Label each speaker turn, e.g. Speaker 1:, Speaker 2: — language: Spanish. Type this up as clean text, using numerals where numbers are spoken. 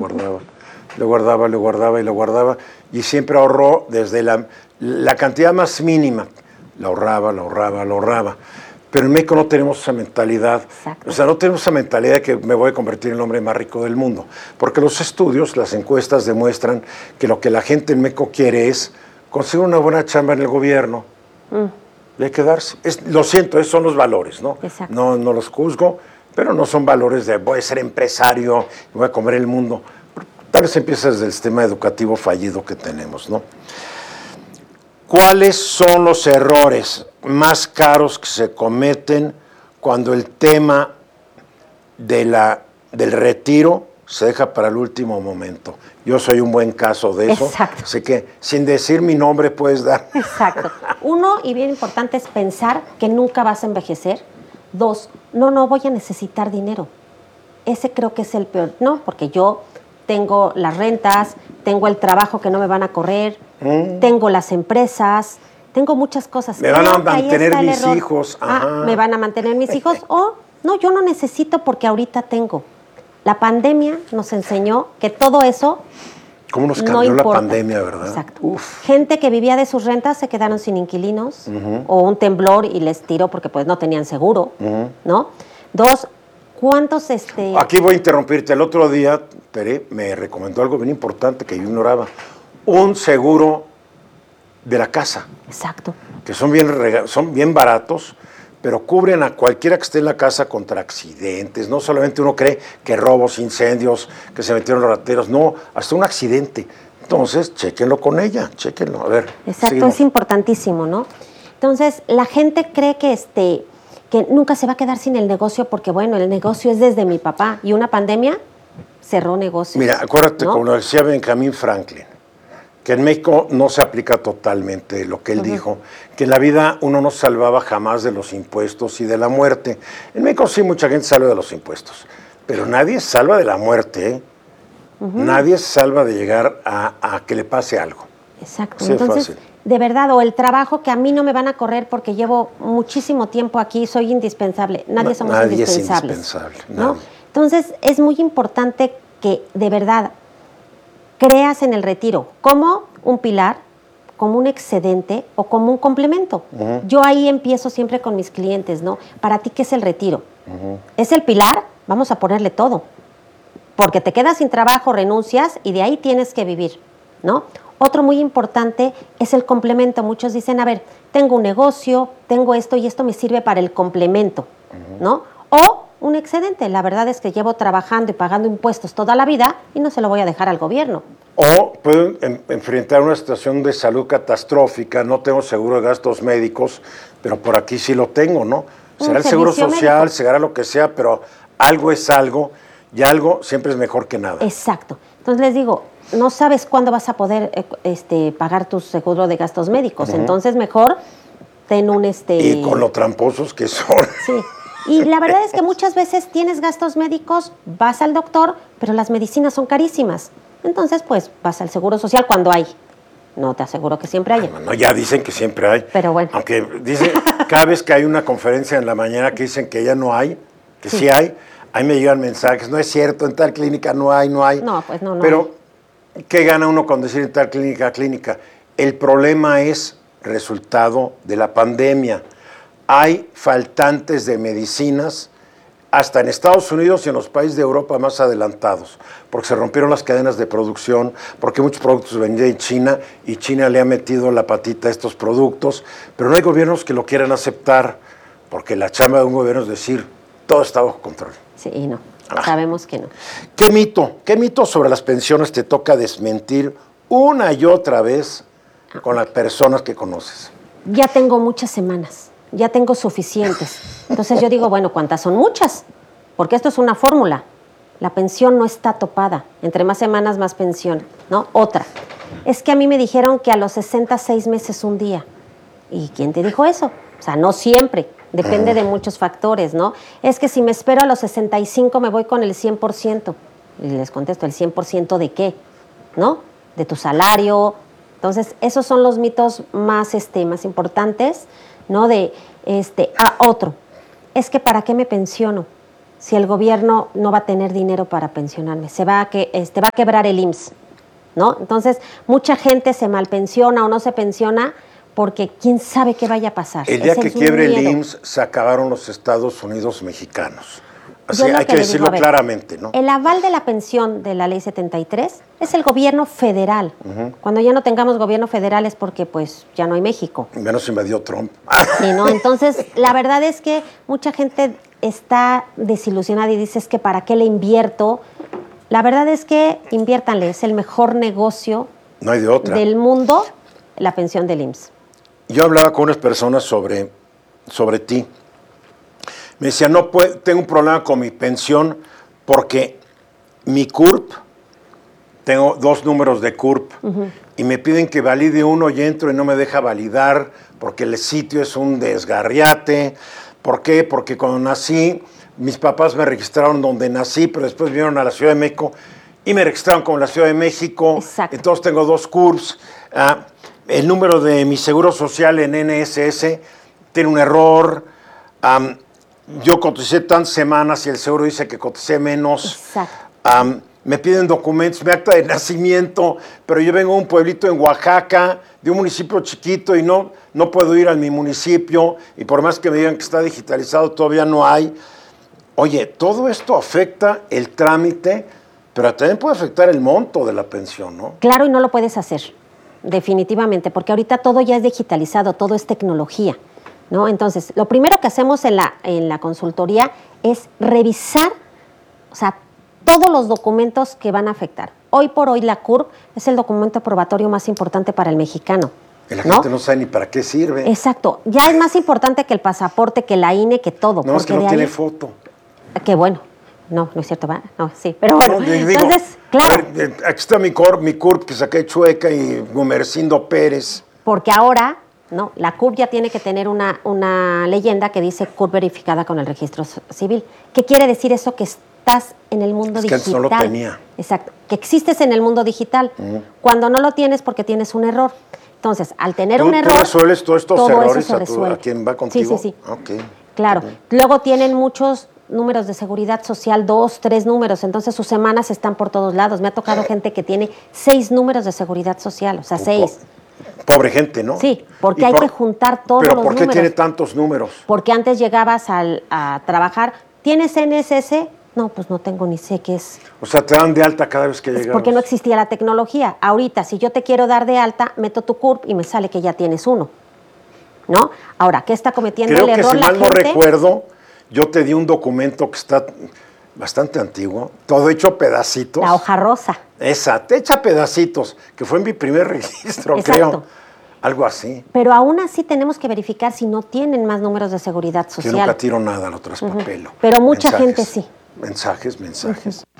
Speaker 1: lo guardaba y lo guardaba, y siempre ahorró desde la cantidad más mínima, lo ahorraba. Pero en México no tenemos esa mentalidad.
Speaker 2: Exacto.
Speaker 1: O sea, no tenemos esa mentalidad de que me voy a convertir en el hombre más rico del mundo. Porque los estudios, las encuestas demuestran que lo que la gente en México quiere es conseguir una buena chamba en el gobierno y hay que darse. Lo siento, esos son los valores, ¿no?
Speaker 2: Exacto.
Speaker 1: No los juzgo, pero no son valores de voy a ser empresario, voy a comer el mundo. Tal vez empieza desde el sistema educativo fallido que tenemos, ¿no? ¿Cuáles son los errores más caros que se cometen cuando el tema del retiro se deja para el último momento? Yo soy un buen caso de eso.
Speaker 2: Exacto.
Speaker 1: Así que sin decir mi nombre puedes dar.
Speaker 2: Exacto. Uno, y bien importante, es pensar que nunca vas a envejecer. Dos, no voy a necesitar dinero. Ese creo que es el peor. No, porque yo tengo las rentas, tengo el trabajo que no me van a correr, tengo las empresas, tengo muchas cosas.
Speaker 1: Me van a mantener mis hijos.
Speaker 2: Me van a mantener mis hijos. O, no, yo no necesito porque ahorita tengo. La pandemia nos enseñó que todo eso
Speaker 1: ¿Cómo nos
Speaker 2: no
Speaker 1: cambió la
Speaker 2: importa.
Speaker 1: pandemia, verdad?
Speaker 2: Exacto.
Speaker 1: Uf.
Speaker 2: Gente que vivía de sus rentas se quedaron sin inquilinos, o un temblor y les tiró porque pues no tenían seguro, ¿no? Dos, ¿cuántos
Speaker 1: Aquí voy a interrumpirte. El otro día, Tere, me recomendó algo bien importante que yo ignoraba. Un seguro de la casa.
Speaker 2: Exacto.
Speaker 1: Que son bien baratos, pero cubren a cualquiera que esté en la casa contra accidentes. No solamente uno cree que robos, incendios, que se metieron los rateros. No, hasta un accidente. Entonces, chéquenlo con ella, chéquenlo. A ver,
Speaker 2: exacto,
Speaker 1: seguimos.
Speaker 2: Es importantísimo, ¿no? Entonces, la gente cree que nunca se va a quedar sin el negocio porque, bueno, el negocio es desde mi papá y una pandemia cerró negocios.
Speaker 1: Mira, acuérdate,
Speaker 2: ¿no?
Speaker 1: como lo decía Benjamin Franklin, que en México no se aplica totalmente lo que él dijo, que en la vida uno no salvaba jamás de los impuestos y de la muerte. En México sí mucha gente salva de los impuestos, pero nadie salva de la muerte, ¿eh? Nadie salva de llegar a que le pase algo.
Speaker 2: Exacto.
Speaker 1: Sí,
Speaker 2: entonces,
Speaker 1: fácil.
Speaker 2: de verdad, o el trabajo que a mí no me van a correr porque llevo muchísimo tiempo aquí, soy indispensable. Nadie somos
Speaker 1: Nadie
Speaker 2: indispensables.
Speaker 1: es indispensable.
Speaker 2: ¿no?
Speaker 1: Nadie.
Speaker 2: Entonces, es muy importante que de verdad creas en el retiro como un pilar, como un excedente o como un complemento. Yo ahí empiezo siempre con mis clientes, ¿no? Para ti, ¿qué es el retiro? ¿Es el pilar? Vamos a ponerle todo. Porque te quedas sin trabajo, renuncias y de ahí tienes que vivir, ¿no? Otro muy importante es el complemento. Muchos dicen, a ver, tengo un negocio, tengo esto y esto me sirve para el complemento, ¿no? O un excedente. La verdad es que llevo trabajando y pagando impuestos toda la vida y no se lo voy a dejar al gobierno.
Speaker 1: O puedo enfrentar una situación de salud catastrófica, no tengo seguro de gastos médicos, pero por aquí sí lo tengo, ¿no? Será el seguro social, médico. Será lo que sea, pero algo es algo y algo siempre es mejor que nada.
Speaker 2: Exacto. Entonces les digo, no sabes cuándo vas a poder pagar tu seguro de gastos médicos, entonces mejor ten un...
Speaker 1: Y con lo tramposos que son.
Speaker 2: Sí. Y la verdad es que muchas veces tienes gastos médicos, vas al doctor, pero las medicinas son carísimas. Entonces, pues, vas al Seguro Social cuando hay. No te aseguro que siempre haya.
Speaker 1: No, ya dicen que siempre hay.
Speaker 2: Pero bueno.
Speaker 1: Aunque dicen, cada vez que hay una conferencia en la mañana que dicen que ya no hay, que sí hay, ahí me llegan mensajes, no es cierto, en tal clínica no hay.
Speaker 2: No, pues no.
Speaker 1: Pero, ¿qué gana uno con decir en tal clínica? El problema es resultado de la pandemia. Hay faltantes de medicinas hasta en Estados Unidos y en los países de Europa más adelantados, porque se rompieron las cadenas de producción, porque muchos productos venían de China y China le ha metido la patita a estos productos, pero no hay gobiernos que lo quieran aceptar, porque la chamba de un gobierno es decir, todo está bajo control.
Speaker 2: Sí, y no, sabemos que no.
Speaker 1: ¿Qué mito sobre las pensiones te toca desmentir una y otra vez con las personas que conoces?
Speaker 2: Ya tengo muchas semanas. Ya tengo suficientes. Entonces yo digo, bueno, ¿cuántas son? Muchas, porque esto es una fórmula. La pensión no está topada. Entre más semanas, más pensión, ¿no? Otra. Es que a mí me dijeron que a los 66 meses un día. ¿Y quién te dijo eso? O sea, no siempre. Depende de muchos factores, ¿no? Es que si me espero a los 65 me voy con el 100%. Y les contesto, ¿el 100% de qué? ¿No? De tu salario. Entonces, esos son los mitos más importantes, ¿no? Otro, es que ¿para qué me pensiono? si el gobierno no va a tener dinero para pensionarme? Va a quebrar el IMSS, ¿no? Entonces, mucha gente se malpensiona o no se pensiona porque quién sabe qué vaya a pasar.
Speaker 1: El día que quiebre el IMSS, se acabaron los Estados Unidos mexicanos. Así hay que decirlo claramente, ¿no?
Speaker 2: El aval de la pensión de la Ley 73 es el gobierno federal. Cuando ya no tengamos gobierno federal es porque pues ya no hay México.
Speaker 1: Menos invadió Trump.
Speaker 2: Sí, ¿no? Entonces, la verdad es que mucha gente está desilusionada y dice, es que ¿para qué le invierto? La verdad es que inviértanle, es el mejor negocio
Speaker 1: no hay de otra.
Speaker 2: Del mundo, la pensión del IMSS.
Speaker 1: Yo hablaba con unas personas sobre ti. Me decía, tengo un problema con mi pensión porque mi CURP, tengo 2 números de CURP, y me piden que valide uno y entro y no me deja validar porque el sitio es un desgarriate. ¿Por qué? Porque cuando nací, mis papás me registraron donde nací, pero después vinieron a la Ciudad de México y me registraron como la Ciudad de México.
Speaker 2: Exacto.
Speaker 1: Entonces tengo 2 CURPs. El número de mi seguro social en NSS tiene un error. Yo coticé tantas semanas y el seguro dice que coticé menos.
Speaker 2: Exacto.
Speaker 1: Me piden documentos, mi acta de nacimiento, pero yo vengo de un pueblito en Oaxaca, de un municipio chiquito y no puedo ir a mi municipio y por más que me digan que está digitalizado todavía no hay. Oye, todo esto afecta el trámite, pero también puede afectar el monto de la pensión, ¿no?
Speaker 2: Claro, y no lo puedes hacer, definitivamente, porque ahorita todo ya es digitalizado, todo es tecnología, ¿no? Entonces, lo primero que hacemos en la consultoría es revisar, o sea, todos los documentos que van a afectar. Hoy por hoy la CURP es el documento probatorio más importante para el mexicano.
Speaker 1: Y la gente no sabe ni para qué sirve.
Speaker 2: Exacto. Ya es más importante que el pasaporte, que la INE, que todo.
Speaker 1: No, es que no tiene foto.
Speaker 2: Qué bueno. No es cierto, ¿va? No, sí. Pero bueno,
Speaker 1: no, digo,
Speaker 2: entonces, claro.
Speaker 1: A ver, aquí está mi CURP que saqué Chueca y Gumercindo Pérez.
Speaker 2: Porque ahora, ¿no? La CURP ya tiene que tener una leyenda que dice CURP verificada con el registro civil. ¿Qué quiere decir eso? Que estás en el mundo digital.
Speaker 1: Que antes no lo tenía.
Speaker 2: Exacto. Que existes en el mundo digital. Cuando no lo tienes porque tienes un error. Entonces, al tener un error...
Speaker 1: ¿Tú resuelves todos estos errores
Speaker 2: a
Speaker 1: quien va contigo?
Speaker 2: Sí.
Speaker 1: Okay.
Speaker 2: Claro. Luego tienen muchos números de seguridad social, 2, 3 números, entonces sus semanas están por todos lados. Me ha tocado gente que tiene 6 números de seguridad social, o sea, 6.
Speaker 1: Pobre gente, ¿no?
Speaker 2: Sí, porque hay que juntar todos los números.
Speaker 1: ¿Pero por qué tiene tantos números?
Speaker 2: Porque antes llegabas a trabajar, ¿tienes NSS? No, pues no tengo ni sé qué es.
Speaker 1: O sea, te dan de alta cada vez que llegabas.
Speaker 2: Porque no existía la tecnología. Ahorita, si yo te quiero dar de alta, meto tu CURP y me sale que ya tienes uno, ¿no? Ahora, ¿qué está cometiendo el error la gente?
Speaker 1: Creo que si mal no recuerdo, yo te di un documento que está bastante antiguo, todo hecho pedacitos.
Speaker 2: La hoja rosa.
Speaker 1: Esa, te echa pedacitos, que fue mi primer registro, creo. Algo así.
Speaker 2: Pero aún así tenemos que verificar si no tienen más números de seguridad social.
Speaker 1: Yo nunca tiro nada, lo traspapelo.
Speaker 2: Pero mucha gente sí.
Speaker 1: Mensajes.